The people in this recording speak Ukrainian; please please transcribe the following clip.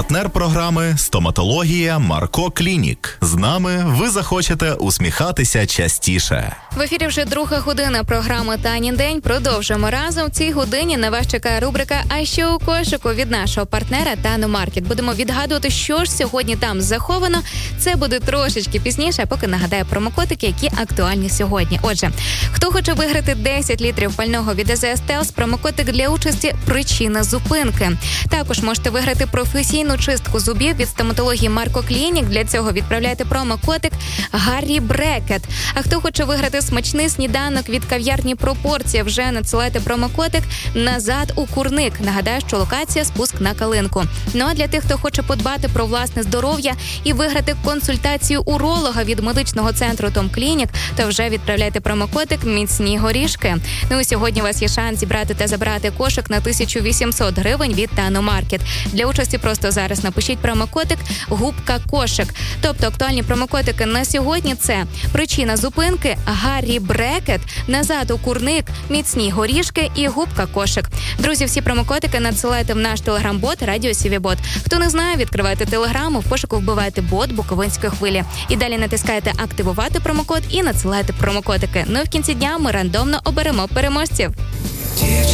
Партнер програми «Стоматологія Марко Клінік». З нами ви захочете усміхатися частіше. В ефірі вже друга година програми «Танін день». Продовжуємо разом. В цій годині на вас чекає рубрика «А що у кошику» від нашого партнера Таномаркет. Будемо відгадувати, що ж сьогодні там заховано. Це буде трошечки пізніше, поки нагадаю промокодики, які актуальні сьогодні. Отже, хто хоче виграти 10 літрів пального від АЗС Телс, промокодик для участі «Причина зупинки». Також можете виграти професійну чистку зубів від стоматології Марко Клінік. Для цього відправляйте промокодик «Гаррі Брекет». А хто хоче виграти смачний сніданок від кав'ярні «Пропорція», вже надсилайте промокодик «Назад у курник». Нагадаю, що локація «Спуск на Калинку». Ну а для тих, хто хоче подбати про власне здоров'я і виграти консультацію уролога від медичного центру Том Клінік, то вже відправляйте промокодик «Міцні горішки». Ну і сьогодні у вас є шанс зібрати та забрати кошик на 1800 гривень від Таномаркет. Для участі просто зараз напишіть промокодик «Губка кошик». Тобто актуальні промокодики на сьогодні – це «Причина зупинки», «Гаррі Брекет», «Назад у курник», «Міцні горішки» і «Губка кошик». Друзі, всі промокодики надсилайте в наш телеграм-бот «Радіо Сіві-бот». Хто не знає, відкривайте телеграму, в пошуку вбивайте бот Буковинської хвилі. І далі натискаєте «Активувати промокод» і надсилайте промокодики. Ну і в кінці дня ми рандомно оберемо переможців.